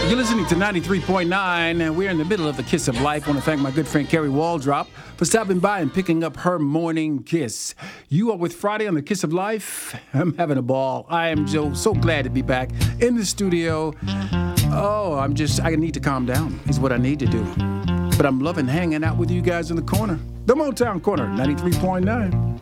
You're listening to 93.9, and we're in the middle of the Kiss of Life. I want to thank my good friend Carrie Waldrop for stopping by and picking up her morning kiss. You are with Friday on the Kiss of Life. I'm having a ball. I am so glad to be back in the studio. Oh, I need to calm down is what I need to do. But I'm loving hanging out with you guys in the corner. The Motown Corner, 93.9.